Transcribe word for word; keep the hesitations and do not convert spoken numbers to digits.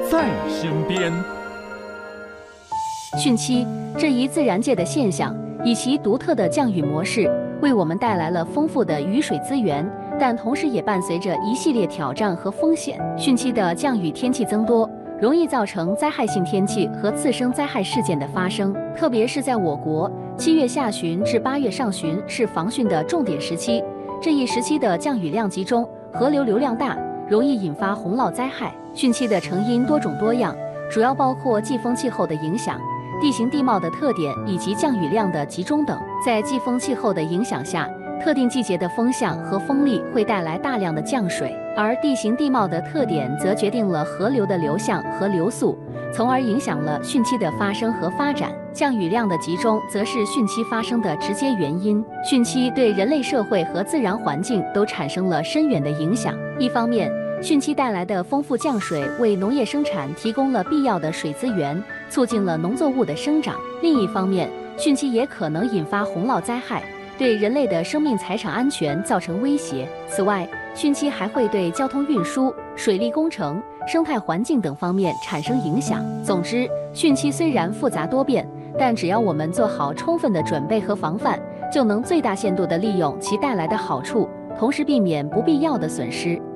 在身边。 汛期这一自然界的现象，以其独特的降雨模式，为我们带来了丰富的雨水资源，但同时也伴随着一系列挑战和风险。汛期的降雨天气增多，容易造成灾害性天气和次生灾害事件的发生，特别是在我国，七月下旬至八月上旬是防汛的重点时期。这一时期的降雨量集中，河流流量大，容易引发洪涝灾害。汛期的成因多种多样，主要包括季风气候的影响、地形地貌的特点以及降雨量的集中等。在季风气候的影响下，特定季节的风向和风力会带来大量的降水，而地形地貌的特点则决定了河流的流向和流速，从而影响了汛期的发生和发展。降雨量的集中则是汛期发生的直接原因。汛期对人类社会和自然环境都产生了深远的影响。一方面，汛期带来的丰富降水为农业生产提供了必要的水资源，促进了农作物的生长；另一方面，汛期也可能引发洪涝灾害，对人类的生命财产安全造成威胁。此外，汛期还会对交通运输、水利工程、生态环境等方面产生影响。总之，汛期虽然复杂多变，但只要我们做好充分的准备和防范，就能最大限度地利用其带来的好处，同时避免不必要的损失。